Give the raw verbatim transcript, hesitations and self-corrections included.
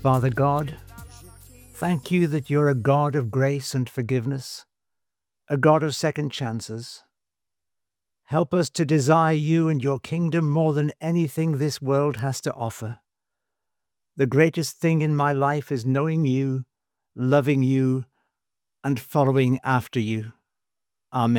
Father God, thank you that you're a God of grace and forgiveness, a God of second chances. Help us to desire you and your kingdom more than anything this world has to offer. The greatest thing in my life is knowing you, loving you, and following after you. Amen.